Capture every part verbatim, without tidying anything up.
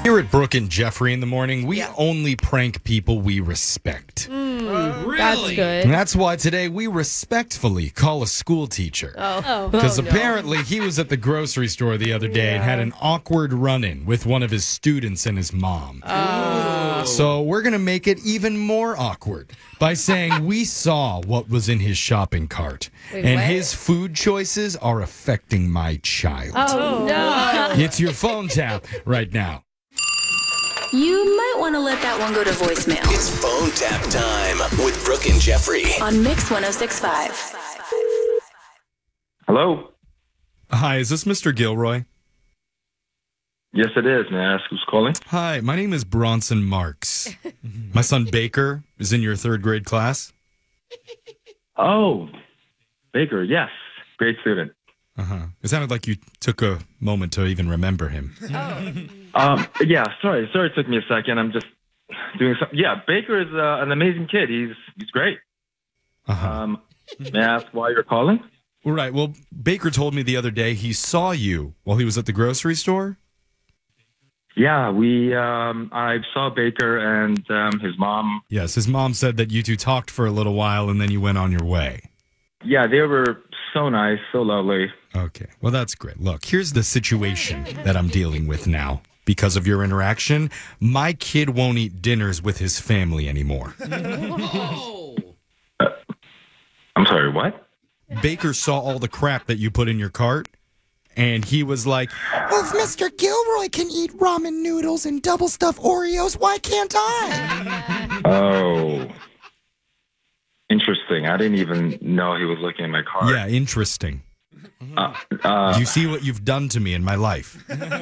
Here at Brooke and Jeffrey in the morning, we Yeah. only prank people we respect. Really? That's good. And that's why today we respectfully call a school teacher. Oh, Because oh, no. apparently he was at the grocery store the other day and had an awkward run-in with one of his students and his mom. Oh. So we're going to make it even more awkward by saying we saw what was in his shopping cart. Wait, and what? his food choices are affecting my child. Oh, no. It's your phone tap right now. You might want to let that one go to voicemail It's phone tap time with Brooke and Jeffrey. on Mix one oh six point five. Hello? Hi, is this Mister Gilroy? Yes, it is. May I ask who's calling? Hi, my name is Bronson Marks. My son Baker is in your third grade class. Oh, Baker, yes. Great student. Uh-huh. It sounded like you took a moment to even remember him. Um, yeah, sorry. Sorry it took me a second. I'm just doing something. Yeah, Baker is uh, an amazing kid. He's he's great. Uh-huh. Um, may I ask why you're calling? All right, well, Baker told me the other day he saw you while he was at the grocery store. Yeah, we. Um, I saw Baker and um, his mom. Yes, his mom said that you two talked for a little while and then you went on your way. Yeah, they were so nice, so lovely. Okay, well, that's great. Look, here's the situation that I'm dealing with now. Because of your interaction, my kid won't eat dinners with his family anymore. I'm sorry, what? Baker saw all the crap that you put in your cart, and he was like, well, if Mister Gilroy can eat ramen noodles and double stuffed Oreos, why can't I? Oh, interesting. I didn't even know he was looking at my card. Yeah, interesting. Uh, uh, Do you see what you've done to me in my life?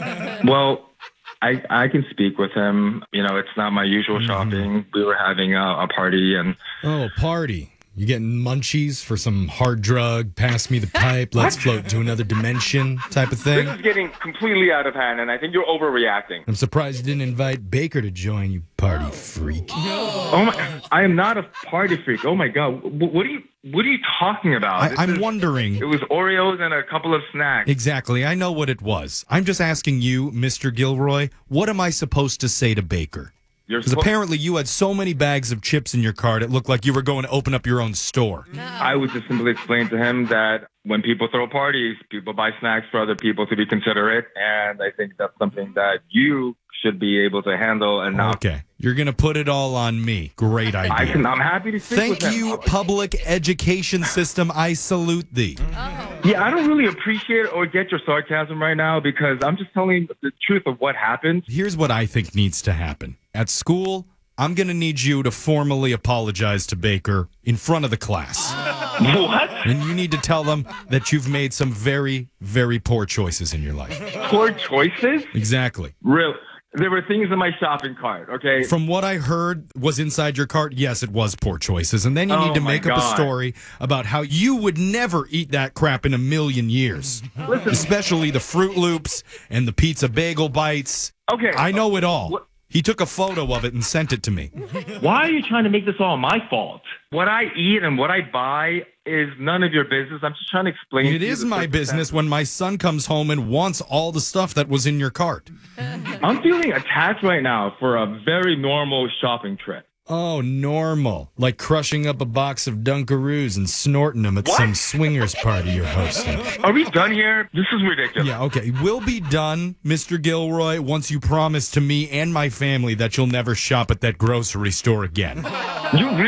Well, I I can speak with him. You know, it's not my usual shopping. We were having a, a party, and Oh, party. You getting munchies for some hard drug, pass me the pipe, let's float to another dimension type of this thing? is getting completely out of hand, and I think you're overreacting. I'm surprised you didn't invite Baker to join, you party freak. Oh my! I am not a party freak. Oh my god! Wh- What are you What are you talking about? I, This I'm is- wondering. It was Oreos and a couple of snacks. Exactly. I know what it was. I'm just asking you, Mister Gilroy, what am I supposed to say to Baker? You're Because suppo- apparently you had so many bags of chips in your cart, it looked like you were going to open up your own store. I would just simply explain to him that when people throw parties, people buy snacks for other people to be considerate, and I think that's something that you should be able to handle and not. Okay. You're going to put it all on me. Great idea. I can. I'm happy to speak Thank with him. you, public education system. I salute thee. Yeah, I don't really appreciate or get your sarcasm right now because I'm just telling the truth of what happened. Here's what I think needs to happen. At school, I'm going to need you to formally apologize to Baker in front of the class. What? And you need to tell them that you've made some very, very poor choices in your life. Poor choices? Exactly. Real. There were things in my shopping cart, okay? From what I heard was inside your cart, yes, it was poor choices. And then you Oh, need to my make up a God. story about how you would never eat that crap in a million years. Especially the Fruit Loops and the pizza bagel bites. Okay. I know it all. What- He took a photo of it and sent it to me. Why are you trying to make this all my fault? What I eat and what I buy is none of your business. I'm just trying to explain It to you is the my business when my son comes home and wants all the stuff that was in your cart. I'm feeling attacked right now for a very normal shopping trip. Oh, normal. Like crushing up a box of Dunkaroos and snorting them at What? some swingers party you're hosting. Are we done here? This is ridiculous. Yeah, okay. We'll be done, Mister Gilroy, once you promise to me and my family that you'll never shop at that grocery store again. You